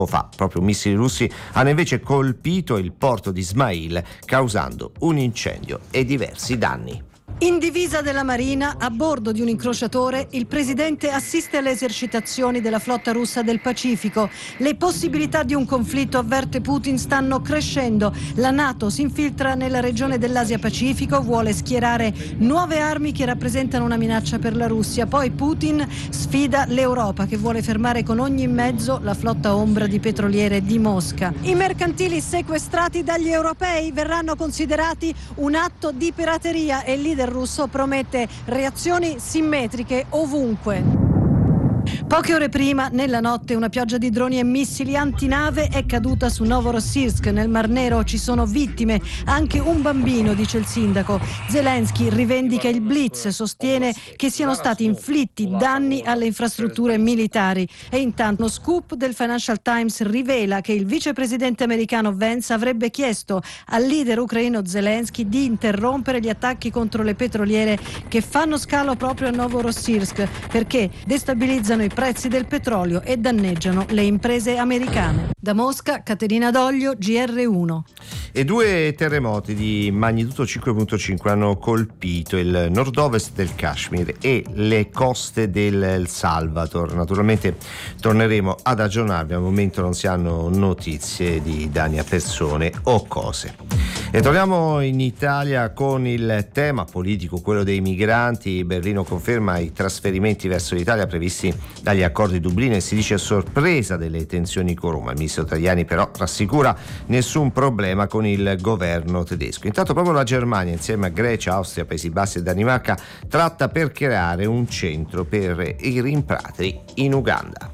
fa. Proprio missili russi hanno invece colpito il porto di Ismail, causando un incendio e diversi danni. In divisa della Marina, a bordo di un incrociatore, il presidente assiste alle esercitazioni della flotta russa del Pacifico. Le possibilità di un conflitto, avverte Putin, stanno crescendo. La NATO si infiltra nella regione dell'Asia-Pacifico, vuole schierare nuove armi che rappresentano una minaccia per la Russia. Poi Putin sfida l'Europa, che vuole fermare con ogni mezzo la flotta ombra di petroliere di Mosca. I mercantili sequestrati dagli europei verranno considerati un atto di pirateria e il leader russo promette reazioni simmetriche ovunque. Poche ore prima, nella notte, una pioggia di droni e missili antinave è caduta su Novorossiysk, nel Mar Nero. Ci sono vittime, anche un bambino, dice il sindaco. Zelensky rivendica il blitz, sostiene che siano stati inflitti danni alle infrastrutture militari. E intanto uno scoop del Financial Times rivela che il vicepresidente americano Vance avrebbe chiesto al leader ucraino Zelensky di interrompere gli attacchi contro le petroliere che fanno scalo proprio a Novorossiysk, perché destabilizzano i prezzi del petrolio e danneggiano le imprese americane. Da Mosca, Caterina Doglio, GR1. E 2 terremoti di magnitudo 5.5 hanno colpito il nord-ovest del Kashmir e le coste del El Salvador. Naturalmente torneremo ad aggiornarvi, al momento non si hanno notizie di danni a persone o cose. E torniamo in Italia con il tema politico, quello dei migranti. Berlino conferma i trasferimenti verso l'Italia previsti dagli accordi di Dublino e si dice sorpresa delle tensioni con Roma. Il ministro Tajani però rassicura nessun problema con il governo tedesco. Intanto proprio la Germania, insieme a Grecia, Austria, Paesi Bassi e Danimarca, tratta per creare un centro per i rimpatri in Uganda.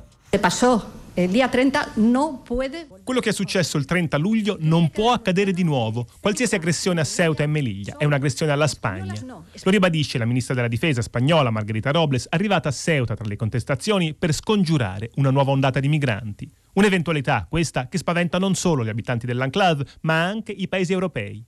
Il dia 30 non puede. Quello che è successo il 30 luglio non può accadere di nuovo. Qualsiasi aggressione a Ceuta e Melilla è un'aggressione alla Spagna. Lo ribadisce la ministra della difesa spagnola Margarita Robles, arrivata a Ceuta tra le contestazioni per scongiurare una nuova ondata di migranti. Un'eventualità questa che spaventa non solo gli abitanti dell'enclave, ma anche i paesi europei.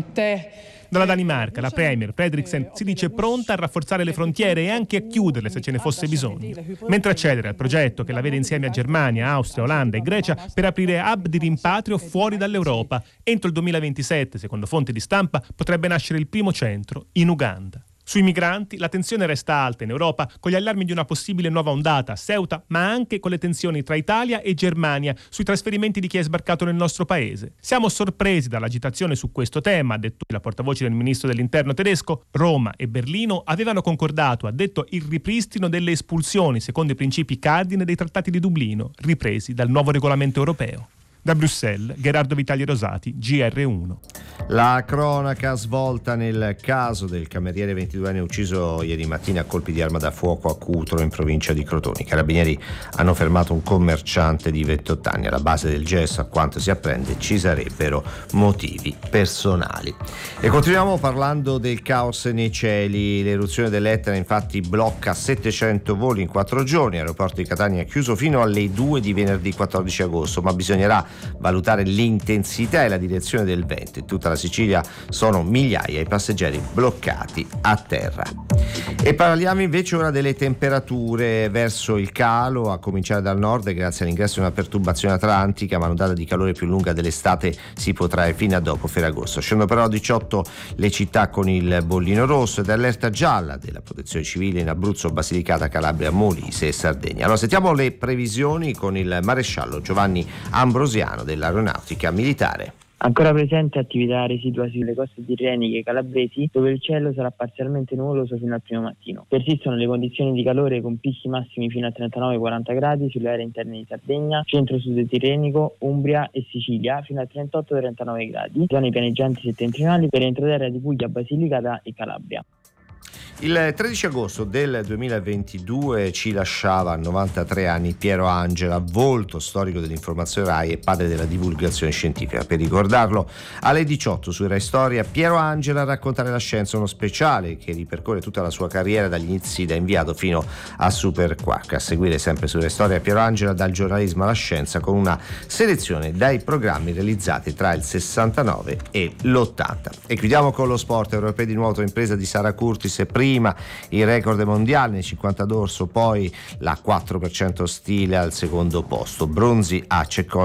Dalla Danimarca la premier Fredriksen si dice pronta a rafforzare le frontiere e anche a chiuderle se ce ne fosse bisogno, mentre accedere al progetto che la vede insieme a Germania, Austria, Olanda e Grecia per aprire hub di rimpatrio fuori dall'Europa. Entro il 2027, secondo fonti di stampa, potrebbe nascere il primo centro in Uganda. Sui migranti la tensione resta alta in Europa, con gli allarmi di una possibile nuova ondata a Ceuta, ma anche con le tensioni tra Italia e Germania sui trasferimenti di chi è sbarcato nel nostro paese. Siamo sorpresi dall'agitazione su questo tema, ha detto la portavoce del ministro dell'interno tedesco. Roma e Berlino avevano concordato, ha detto, il ripristino delle espulsioni secondo i principi cardine dei trattati di Dublino, ripresi dal nuovo regolamento europeo. Da Bruxelles, Gerardo Vitali Rosati, GR1. La cronaca svolta nel caso del cameriere 22enne ucciso ieri mattina a colpi di arma da fuoco a Cutro, in provincia di Crotone. I carabinieri hanno fermato un commerciante di 28 anni. Alla base del gesto, a quanto si apprende, ci sarebbero motivi personali. E continuiamo parlando del caos nei cieli. L'eruzione dell'Etna infatti blocca 700 voli in 4 giorni. L'aeroporto di Catania è chiuso fino alle 2 di venerdì 14 agosto, ma bisognerà valutare l'intensità e la direzione del vento. In tutta la Sicilia sono migliaia i passeggeri bloccati a terra. E parliamo invece ora delle temperature verso il calo, a cominciare dal nord, grazie all'ingresso di una perturbazione atlantica, ma un'ondata di calore più lunga dell'estate si potrà fino a dopo Ferragosto. Scendono però a 18 le città con il bollino rosso ed allerta gialla della protezione civile in Abruzzo, Basilicata, Calabria, Molise e Sardegna. Allora sentiamo le previsioni con il maresciallo Giovanni Ambrosiano dell'Aeronautica Militare. Ancora presente attività residua sulle coste tirreniche calabresi, dove il cielo sarà parzialmente nuvoloso fino al primo mattino. Persistono le condizioni di calore con picchi massimi fino a 39-40 gradi sulle aree interne di Sardegna, centro-sud tirrenico, Umbria e Sicilia fino a 38-39 gradi, zone pianeggianti settentrionali per entroterra di Puglia, Basilicata e Calabria. Il 13 agosto del 2022 ci lasciava a 93 anni Piero Angela, volto storico dell'informazione RAI e padre della divulgazione scientifica. Per ricordarlo, alle 18 su Rai Storia, Piero Angela a raccontare la scienza, uno speciale che ripercorre tutta la sua carriera dagli inizi da inviato fino a Super Quark. A seguire sempre su Rai Storia Piero Angela dal giornalismo alla scienza, con una selezione dai programmi realizzati tra il 69 e l'80. E chiudiamo con lo sport. Europei di nuoto impresa di Sara Curtis e prima il record mondiale nei 50 d'orso, poi la 4% stile al secondo posto. Bronzi a Cecco